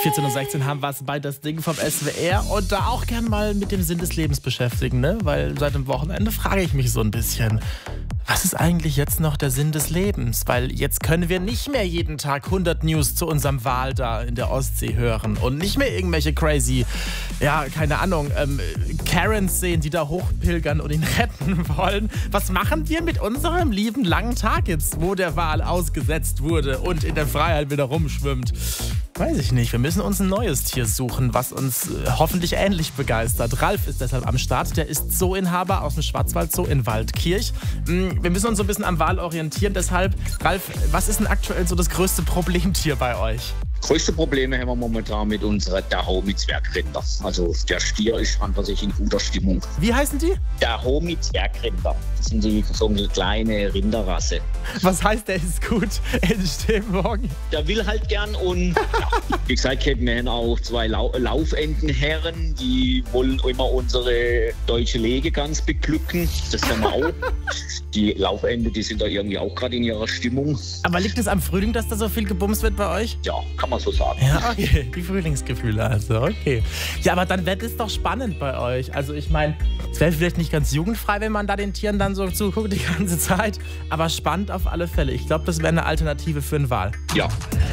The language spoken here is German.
14:16 Uhr haben wir es bei das Ding vom SWR und da auch gern mal mit dem Sinn des Lebens beschäftigen, ne? Weil seit dem Wochenende frage ich mich so ein bisschen, was ist eigentlich jetzt noch der Sinn des Lebens? Weil jetzt können wir nicht mehr jeden Tag 100 News zu unserem Wal da in der Ostsee hören und nicht mehr irgendwelche crazy, ja, keine Ahnung, Karens sehen, die da hochpilgern und ihn retten wollen. Was machen wir mit unserem lieben langen Tag jetzt, wo der Wal ausgesetzt wurde und in der Freiheit wieder rumschwimmt? Weiß ich nicht. Wir müssen uns ein neues Tier suchen, was uns hoffentlich ähnlich begeistert. Ralf ist deshalb am Start. Der ist Zoo-Inhaber aus dem Schwarzwald-Zoo in Waldkirch. Wir müssen uns so ein bisschen am Wal orientieren. Deshalb, Ralf, was ist denn aktuell so das größte Problemtier bei euch? Größte Probleme haben wir momentan mit unserer Dahomey-Zwergrinder. Also der Stier ist an für sich in guter Stimmung. Wie heißen die? Dahomey-Zwergrinder. Das sind so eine kleine Rinderrasse. Was heißt, der ist gut in Stimmung? Der will halt gern und ja, wie gesagt, wir haben auch 2 Laufendenherren, die wollen immer unsere deutsche Legegans beglücken. Das haben wir auch. Die Laufende, die sind da irgendwie auch gerade in ihrer Stimmung. Aber liegt es am Frühling, dass da so viel gebumst wird bei euch? Ja, kann man so sagen. Ja, okay. Die Frühlingsgefühle also, okay. Ja, aber dann wird es doch spannend bei euch. Also ich meine, es wäre vielleicht nicht ganz jugendfrei, wenn man da den Tieren dann so zuguckt die ganze Zeit. Aber spannend auf alle Fälle. Ich glaube, das wäre eine Alternative für einen Wal. Ja.